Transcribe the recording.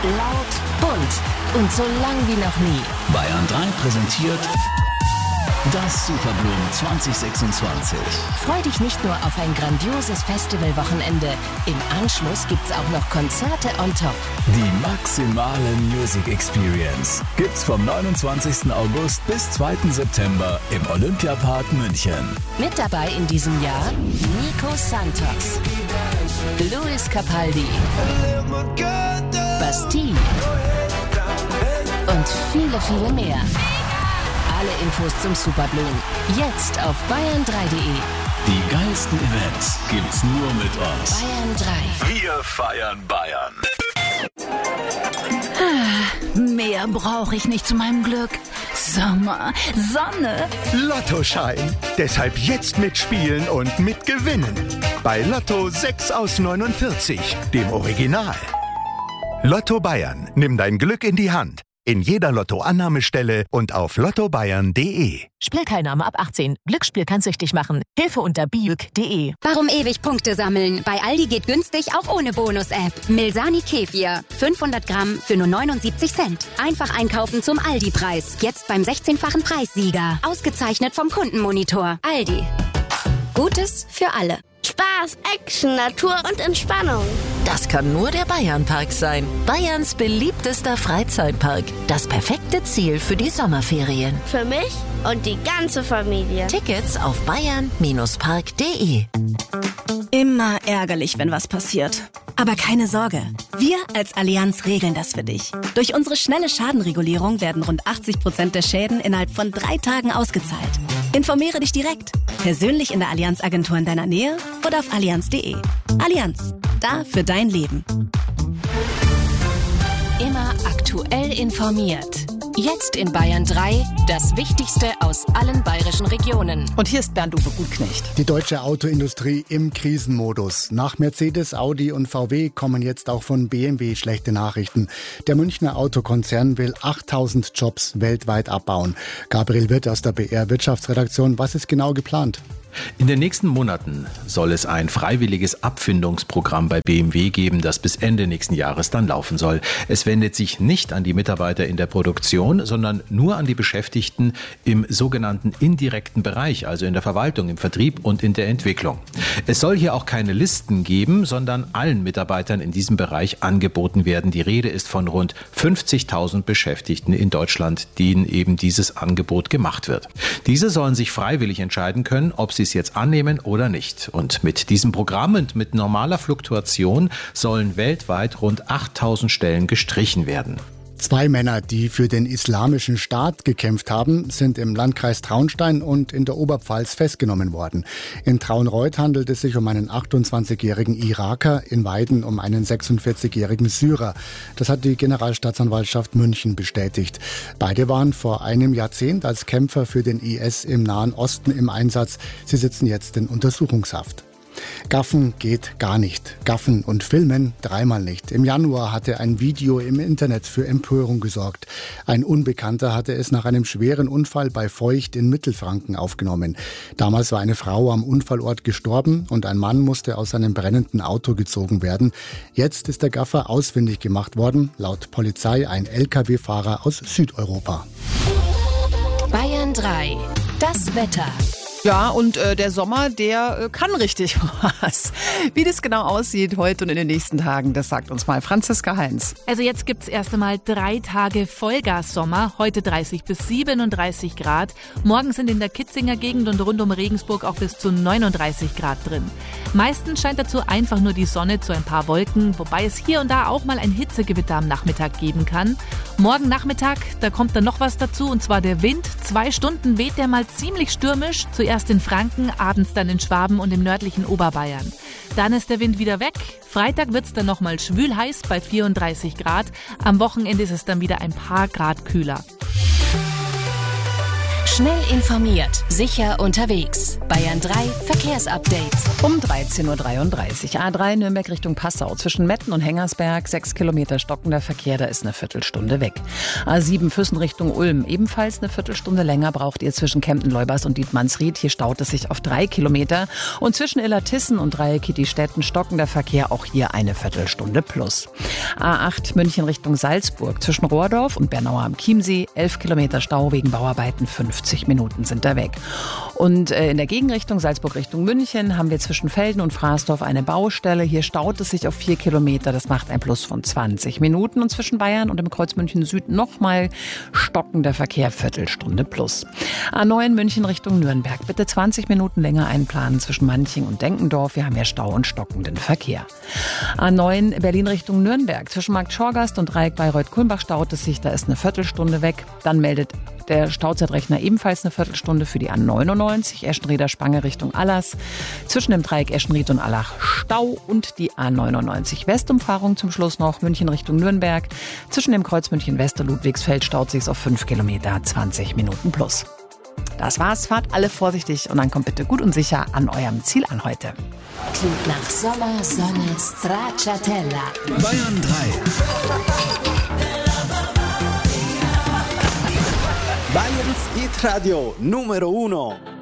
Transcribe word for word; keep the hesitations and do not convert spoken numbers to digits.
Laut, bunt und so lang wie noch nie. Bayern drei präsentiert das Superblumen zwanzig sechsundzwanzig. Freu dich nicht nur auf ein grandioses Festivalwochenende. Im Anschluss gibt's auch noch Konzerte on top. Die maximale Music Experience gibt's vom neunundzwanzigsten August bis zweiten September im Olympiapark München. Mit dabei in diesem Jahr Nico Santos, Luis Capaldi, Bastille und viele, viele mehr. Alle Infos zum Superblumen jetzt auf bayern drei punkt de. Die geilsten Events gibt's nur mit uns. Bayern drei. Wir feiern Bayern. Ah, mehr brauche ich nicht zu meinem Glück. Sommer, Sonne. Lottoschein. Deshalb jetzt mitspielen und mitgewinnen. Bei Lotto sechs aus neunundvierzig, dem Original. Lotto Bayern. Nimm dein Glück in die Hand. In jeder Lotto-Annahmestelle und auf lotto bayern punkt de. Spielteilnahme ab achtzehn. Glücksspiel kann süchtig machen. Hilfe unter biüg punkt de. Warum ewig Punkte sammeln? Bei Aldi geht günstig auch ohne Bonus-App. Milsani Kefir. fünfhundert Gramm für nur neunundsiebzig Cent. Einfach einkaufen zum Aldi-Preis. Jetzt beim sechzehnfachen Preissieger. Ausgezeichnet vom Kundenmonitor. Aldi. Gutes für alle. Spaß, Action, Natur und Entspannung. Das kann nur der Bayernpark sein. Bayerns beliebtester Freizeitpark. Das perfekte Ziel für die Sommerferien. Für mich und die ganze Familie. Tickets auf bayern park punkt de. Immer ärgerlich, wenn was passiert. Aber keine Sorge, wir als Allianz regeln das für dich. Durch unsere schnelle Schadenregulierung werden rund achtzig Prozent der Schäden innerhalb von drei Tagen ausgezahlt. Informiere dich direkt, persönlich in der Allianz-Agentur in deiner Nähe oder auf allianz punkt de. Allianz, da für dein Leben. Immer aktuell informiert. Jetzt in Bayern drei, das Wichtigste aus allen bayerischen Regionen. Und hier ist Bernd-Uwe Gutknecht. Die deutsche Autoindustrie im Krisenmodus. Nach Mercedes, Audi und V W kommen jetzt auch von B M W schlechte Nachrichten. Der Münchner Autokonzern will achttausend Jobs weltweit abbauen. Gabriel Wirth aus der B R-Wirtschaftsredaktion, was ist genau geplant? In den nächsten Monaten soll es ein freiwilliges Abfindungsprogramm bei B M W geben, das bis Ende nächsten Jahres dann laufen soll. Es wendet sich nicht an die Mitarbeiter in der Produktion, sondern nur an die Beschäftigten im sogenannten indirekten Bereich, also in der Verwaltung, im Vertrieb und in der Entwicklung. Es soll hier auch keine Listen geben, sondern allen Mitarbeitern in diesem Bereich angeboten werden. Die Rede ist von rund fünfzigtausend Beschäftigten in Deutschland, denen eben dieses Angebot gemacht wird. Diese sollen sich freiwillig entscheiden können, ob sie es jetzt annehmen oder nicht. Und mit diesem Programm und mit normaler Fluktuation sollen weltweit rund achttausend Stellen gestrichen werden. Zwei Männer, die für den Islamischen Staat gekämpft haben, sind im Landkreis Traunstein und in der Oberpfalz festgenommen worden. In Traunreut handelt es sich um einen achtundzwanzigjährigen Iraker, in Weiden um einen sechsundvierzigjährigen Syrer. Das hat die Generalstaatsanwaltschaft München bestätigt. Beide waren vor einem Jahrzehnt als Kämpfer für den I S im Nahen Osten im Einsatz. Sie sitzen jetzt in Untersuchungshaft. Gaffen geht gar nicht. Gaffen und Filmen dreimal nicht. Im Januar hatte ein Video im Internet für Empörung gesorgt. Ein Unbekannter hatte es nach einem schweren Unfall bei Feucht in Mittelfranken aufgenommen. Damals war eine Frau am Unfallort gestorben und ein Mann musste aus seinem brennenden Auto gezogen werden. Jetzt ist der Gaffer ausfindig gemacht worden. Laut Polizei ein L K W-Fahrer aus Südeuropa. Bayern drei. Das Wetter. Ja, und äh, der Sommer, der äh, kann richtig was. Wie das genau aussieht heute und in den nächsten Tagen, das sagt uns mal Franziska Heinz. Also jetzt gibt's erst einmal drei Tage Vollgas-Sommer. Heute dreißig bis siebenunddreißig Grad. Morgen sind in der Kitzinger Gegend und rund um Regensburg auch bis zu neununddreißig Grad drin. Meistens scheint dazu einfach nur die Sonne zu ein paar Wolken, wobei es hier und da auch mal ein Hitzegewitter am Nachmittag geben kann. Morgen Nachmittag, da kommt dann noch was dazu, und zwar der Wind. Zwei Stunden weht der mal ziemlich stürmisch. Zuerst in Franken, abends dann in Schwaben und im nördlichen Oberbayern. Dann ist der Wind wieder weg. Freitag wird's dann nochmal schwül heiß bei vierunddreißig Grad. Am Wochenende ist es dann wieder ein paar Grad kühler. Schnell informiert, sicher unterwegs. Bayern drei Verkehrsupdate. Um dreizehn Uhr dreiunddreißig. A drei Nürnberg Richtung Passau. Zwischen Metten und Hengersberg. Sechs Kilometer stockender Verkehr, da ist eine Viertelstunde weg. A sieben Füssen Richtung Ulm. Ebenfalls eine Viertelstunde länger braucht ihr zwischen Kempten-Leubers und Dietmannsried. Hier staut es sich auf drei Kilometer. Und zwischen Illertissen und Dreieck-Kittistetten stockender Verkehr, auch hier eine Viertelstunde plus. A acht München Richtung Salzburg. Zwischen Rohrdorf und Bernauer am Chiemsee elf Kilometer Stau wegen Bauarbeiten. fünfzig Minuten sind da weg. Und äh, in der Gegenrichtung Salzburg Richtung München haben wir zwischen Velden und Fraßdorf eine Baustelle. Hier staut es sich auf vier Kilometer. Das macht ein Plus von zwanzig Minuten. Und zwischen Bayern und dem Kreuz München Süd nochmal stockender Verkehr, Viertelstunde plus. A neun München Richtung Nürnberg. Bitte zwanzig Minuten länger einplanen zwischen Manching und Denkendorf. Wir haben ja Stau und stockenden Verkehr. A neun Berlin Richtung Nürnberg. Zwischen Markt Schorgast und Dreieck Bayreuth-Kulmbach staut es sich. Da ist eine Viertelstunde weg. Dann meldet der Stauzeitrechner ebenfalls eine Viertelstunde für die A neunundneunzig. Eschenrieder Spange Richtung Allers. Zwischen dem Dreieck Eschenried und Allach Stau und die A neunundneunzig Westumfahrung zum Schluss noch. München Richtung Nürnberg. Zwischen dem Kreuz München West und Ludwigsfeld staut sich auf fünf Kilometer, zwanzig Minuten plus. Das war's. Fahrt alle vorsichtig und dann kommt bitte gut und sicher an eurem Ziel an heute. Klingt nach Sommer, Sonne, Stracciatella. Bayern drei. Bayerns Hit Radio Numero Uno.